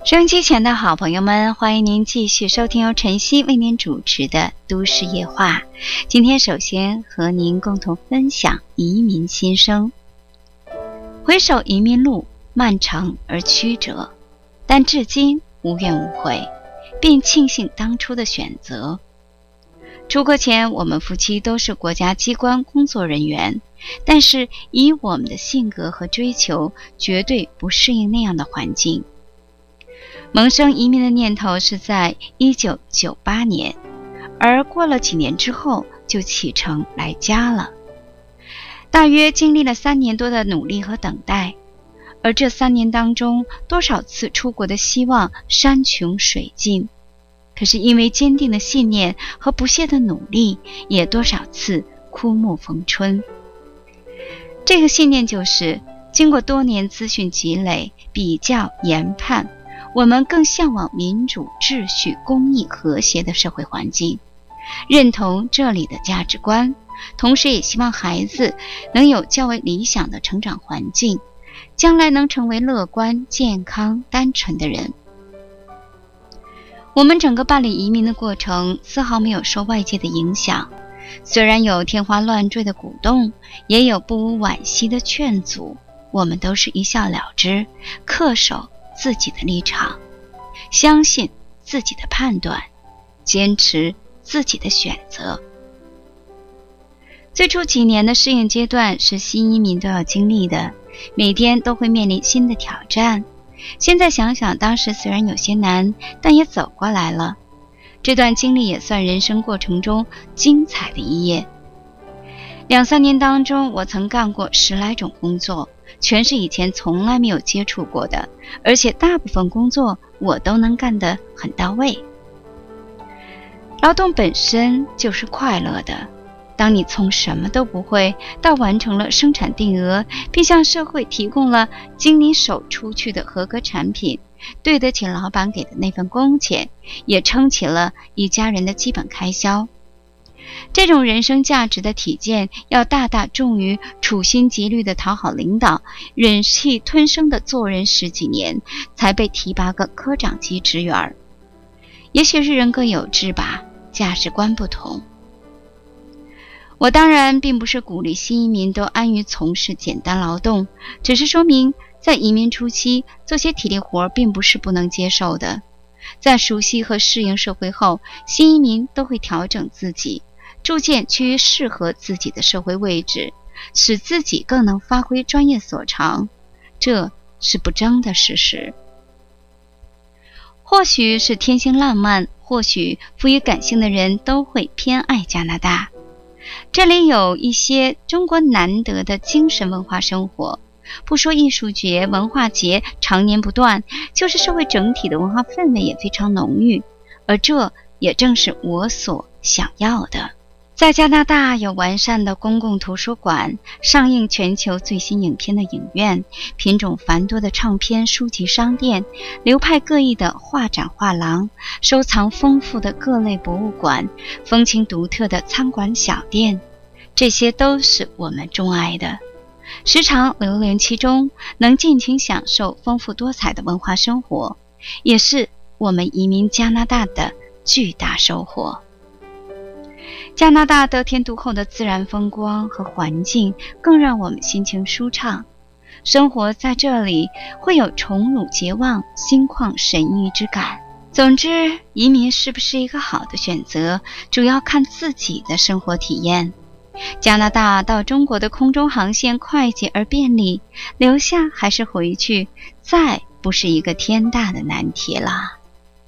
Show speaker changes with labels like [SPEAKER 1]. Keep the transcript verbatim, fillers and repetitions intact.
[SPEAKER 1] 收音机前的好朋友们，欢迎您继续收听由晨曦为您主持的都市夜话。今天首先和您共同分享移民心声。回首移民路漫长而曲折，但至今无怨无悔，并庆幸当初的选择。出国前我们夫妻都是国家机关工作人员，但是以我们的性格和追求，绝对不适应那样的环境。萌生移民的念头是在一九九八年，而过了几年之后就启程来家了。大约经历了三年多的努力和等待，而这三年当中，多少次出国的希望山穷水尽，可是因为坚定的信念和不懈的努力，也多少次枯木逢春。这个信念就是，经过多年资讯积累、比较研判，我们更向往民主、秩序、公益、和谐的社会环境，认同这里的价值观，同时也希望孩子能有较为理想的成长环境，将来能成为乐观、健康、单纯的人。我们整个办理移民的过程丝毫没有受外界的影响，虽然有天花乱坠的鼓动，也有不无惋惜的劝阻，我们都是一笑了之，恪守自己的立场，相信自己的判断，坚持自己的选择。最初几年的适应阶段是新移民都要经历的，每天都会面临新的挑战。现在想想，当时虽然有些难，但也走过来了。这段经历也算人生过程中精彩的一页。两三年当中，我曾干过十来种工作，全是以前从来没有接触过的，而且大部分工作我都能干得很到位。劳动本身就是快乐的，当你从什么都不会到完成了生产定额，并向社会提供了经你手出去的合格产品，对得起老板给的那份工钱，也撑起了一家人的基本开销。这种人生价值的体现，要大大重于处心积虑的讨好领导，忍气吞声的做人十几年，才被提拔个科长级职员。也许是人各有志吧，价值观不同。我当然并不是鼓励新移民都安于从事简单劳动，只是说明在移民初期做些体力活并不是不能接受的。在熟悉和适应社会后，新移民都会调整自己，逐渐趋于适合自己的社会位置，使自己更能发挥专业所长，这是不争的事实。或许是天性浪漫，或许富于感性的人都会偏爱加拿大。这里有一些中国难得的精神文化生活，不说艺术节、文化节常年不断，就是社会整体的文化氛围也非常浓郁，而这也正是我所想要的。在加拿大有完善的公共图书馆，上映全球最新影片的影院，品种繁多的唱片书籍商店，流派各异的画展画廊，收藏丰富的各类博物馆，风情独特的餐馆小店，这些都是我们钟爱的。时常流连其中，能尽情享受丰富多彩的文化生活，也是我们移民加拿大的巨大收获。加拿大得天独厚的自然风光和环境，更让我们心情舒畅。生活在这里会有宠辱桀忘、心旷神怡之感。总之，移民是不是一个好的选择，主要看自己的生活体验。加拿大到中国的空中航线快捷而便利，留下还是回去，再不是一个天大的难题了。